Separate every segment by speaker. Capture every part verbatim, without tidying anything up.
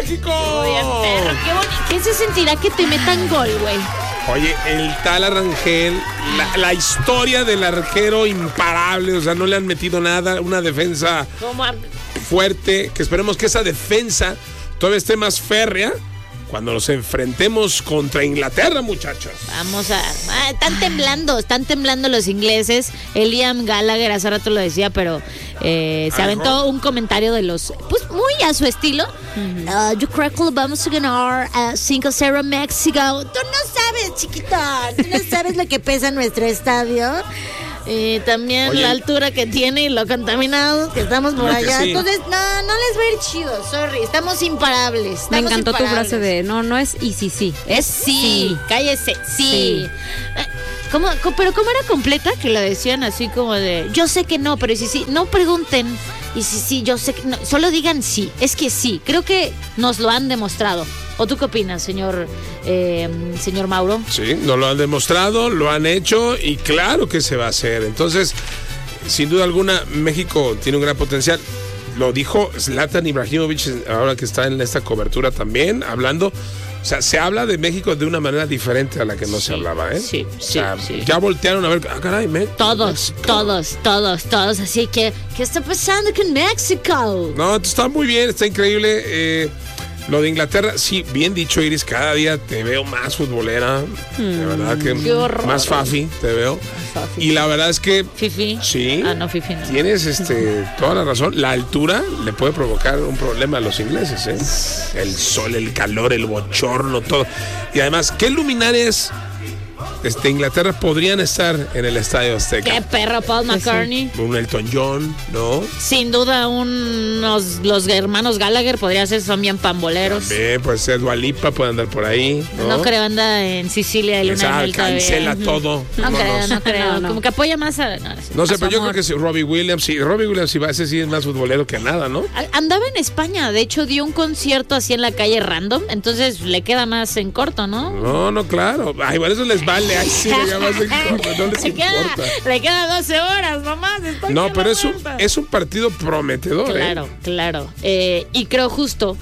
Speaker 1: México.
Speaker 2: Oye, perro, qué bonito. ¿Qué se sentirá que te metan gol, güey?
Speaker 1: Oye, el tal Arrangel, la, la historia del arquero imparable, o sea, no le han metido nada, una defensa
Speaker 2: ¿Cómo?
Speaker 1: fuerte, que esperemos que esa defensa todavía esté más férrea cuando nos enfrentemos contra Inglaterra, muchachos.
Speaker 2: Vamos a... Ah, están temblando, están temblando los ingleses. El Liam Gallagher, hace rato lo decía, pero eh, se aventó un comentario de los... Pues muy a su estilo. Uh, yo creo que vamos a ganar uh, cinco cero a México. Tú no sabes, chiquita. Tú no sabes lo que pesa nuestro estadio. Y también
Speaker 1: Oye,
Speaker 2: la altura que tiene y lo contaminados que estamos por allá. Sí. Entonces, no, no les va a ir chido, sorry. Estamos imparables. Estamos
Speaker 3: Me encantó
Speaker 2: imparables.
Speaker 3: tu frase de no, no es y sí, sí.
Speaker 2: Es sí. sí. Cállese, sí.
Speaker 3: sí.
Speaker 2: ¿Cómo, cómo, pero ¿cómo era completa? Que lo decían así como de, yo sé que no, pero sí, sí. No pregunten. Y sí, sí, yo sé que no. Solo digan sí. Es que sí. Creo que nos lo han demostrado. ¿O tú qué opinas, señor eh, señor Mauro?
Speaker 1: Sí, nos lo han demostrado, lo han hecho y claro que se va a hacer. Entonces, sin duda alguna, México tiene un gran potencial. Lo dijo Zlatan Ibrahimovic ahora que está en esta cobertura también, hablando. O sea, se habla de México de una manera diferente a la que no
Speaker 2: sí,
Speaker 1: se hablaba, ¿eh?
Speaker 2: Sí,
Speaker 1: o sea,
Speaker 2: sí, sí.
Speaker 1: Ya voltearon a ver, ah, caray, México.
Speaker 2: Todos, México. todos, todos, todos. Así que, ¿qué está pasando con México?
Speaker 1: No, está muy bien, está increíble. Eh, Lo de Inglaterra, sí, bien dicho, Iris, cada día te veo más futbolera. Mm, de verdad que más fafi te veo. Fafi. Y la verdad es que...
Speaker 2: ¿Fifi?
Speaker 1: Sí.
Speaker 2: Ah, no, Fifi no.
Speaker 1: Tienes este, toda la razón. La altura le puede provocar un problema a los ingleses, ¿eh? El sol, el calor, el bochorno, todo. Y además, ¿qué luminarias este, Inglaterra podrían estar en el Estadio Azteca?
Speaker 2: ¡Qué perro, Paul McCartney!
Speaker 1: Un Elton John, ¿no?
Speaker 2: Sin duda, unos, los hermanos Gallagher podrían ser, son bien pamboleros.
Speaker 1: También, pues Dua Lipa puede andar por ahí, ¿no?
Speaker 2: No creo, anda en Sicilia y Luna de Miel
Speaker 1: cancela todo.
Speaker 2: No, no creo, no creo. No. Como que apoya más a... No,
Speaker 1: no sé, pero yo creo que sí, Robbie Williams, sí, Robbie Williams, sí, ese sí es más futbolero que nada, ¿no?
Speaker 2: Andaba en España, de hecho dio un concierto así en la calle random, entonces le queda más en corto, ¿no?
Speaker 1: No, no, claro. Ay, bueno, eso les vale. Ay, sí, le llamas en corto, no les
Speaker 2: le
Speaker 1: importa.
Speaker 2: Queda, le queda doce horas nomás.
Speaker 1: No, pero es un, es un partido prometedor,
Speaker 2: Claro,
Speaker 1: ¿eh?
Speaker 2: claro. Eh, y creo justo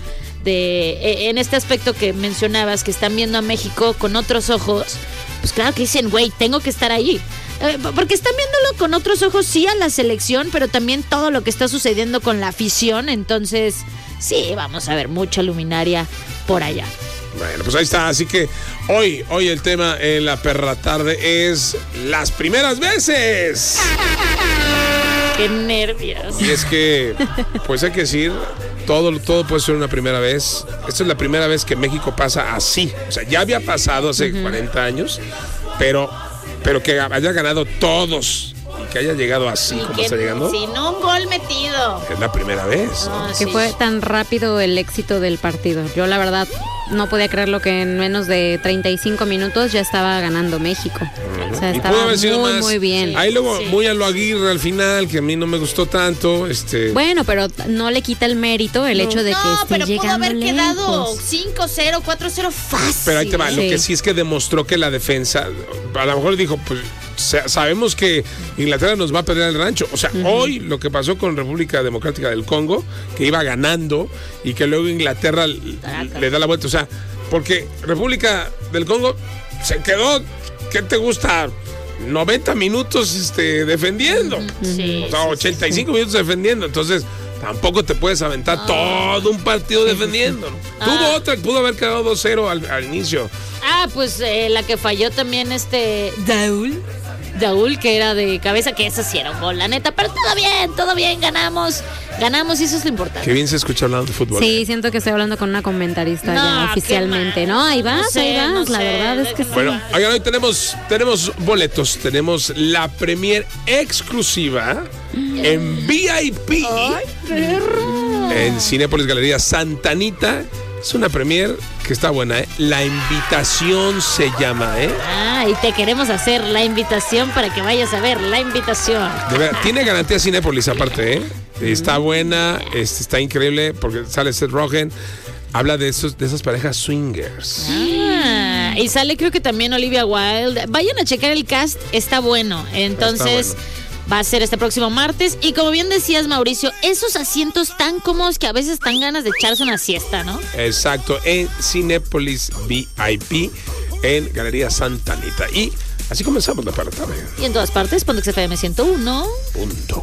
Speaker 2: de eh, en este aspecto que mencionabas, que están viendo a México con otros ojos, pues claro que dicen, güey, tengo que estar ahí. Eh, porque están viéndolo con otros ojos, sí, a la selección, pero también todo lo que está sucediendo con la afición. Entonces, sí, vamos a ver mucha luminaria por allá.
Speaker 1: Bueno, pues ahí está. Así que hoy, hoy el tema en la perra tarde es las primeras veces.
Speaker 2: ¡Qué nervios!
Speaker 1: Y es que, pues hay que decir, todo, todo puede ser una primera vez. Esta es la primera vez que México pasa así. O sea, ya había pasado hace uh-huh. cuarenta años, pero, pero que haya ganado todos. Que haya llegado así y como
Speaker 2: que,
Speaker 1: está llegando.
Speaker 2: Sin un gol metido.
Speaker 1: Es la primera vez.
Speaker 3: ¿no? No, que sí. Fue tan rápido el éxito del partido. Yo la verdad no podía creerlo que en menos de treinta y cinco minutos ya estaba ganando México. Uh-huh. O sea, estaba muy,
Speaker 1: más,
Speaker 3: muy bien.
Speaker 1: Ahí luego sí. muy a lo Aguirre al final, que a mí no me gustó tanto. Este...
Speaker 3: Bueno, pero no le quita el mérito el
Speaker 2: no.
Speaker 3: hecho de que
Speaker 2: no,
Speaker 3: esté
Speaker 2: pero
Speaker 3: llegando
Speaker 2: pudo haber
Speaker 3: lejos.
Speaker 2: Quedado cinco cero, cuatro cero fácil.
Speaker 1: Pero ahí te va,
Speaker 3: sí.
Speaker 1: lo que sí es que demostró que la defensa, a lo mejor dijo, pues sabemos que Inglaterra nos va a perder el rancho. O sea, uh-huh. hoy lo que pasó con República Democrática del Congo, que iba ganando y que luego Inglaterra Taraca. le da la vuelta. O sea, porque República del Congo se quedó, ¿qué te gusta? noventa minutos este, defendiendo.
Speaker 2: Uh-huh. Sí,
Speaker 1: o sea, ochenta y cinco
Speaker 2: sí, sí.
Speaker 1: minutos defendiendo. Entonces, tampoco te puedes aventar oh. todo un partido defendiendo. Ah. Tuvo otra, pudo haber quedado dos cero al, al inicio.
Speaker 2: Ah, pues eh, la que falló también este Daúl. Daúl, que era de cabeza, que esa sí era un gol, la neta, pero todo bien, todo bien, ganamos, ganamos y eso es lo importante.
Speaker 1: Qué bien se escucha hablando de fútbol.
Speaker 3: Sí, siento que estoy hablando con una comentarista no, ya oficialmente, ¿no? Ahí vas, no sé, ahí vas, no la sé, verdad es que sí.
Speaker 1: Bueno, oigan, hoy tenemos, tenemos boletos, tenemos la premier exclusiva en V I P.
Speaker 2: ¡Ay, perro!
Speaker 1: En Cinépolis Galería Santa Anita. Es una premier que está buena, ¿eh? La invitación se llama, ¿eh?
Speaker 2: Ah, y te queremos hacer la invitación para que vayas a ver la invitación.
Speaker 1: De verdad, tiene garantía Cinépolis aparte, ¿eh? Está buena, este, está increíble porque sale Seth Rogen. Habla de esos, de esas parejas swingers.
Speaker 2: Ah, y sale creo que también Olivia Wilde. Vayan a checar el cast, está bueno. Entonces...
Speaker 1: Está bueno.
Speaker 2: Va a ser este próximo martes. Y como bien decías, Mauricio, esos asientos tan cómodos que a veces dan ganas de echarse una siesta, ¿no?
Speaker 1: Exacto, en Cinépolis V I P, en Galería Santa Anita. Y así comenzamos la para tarde.
Speaker 2: Y en todas partes, Pontex F M ciento uno
Speaker 1: punto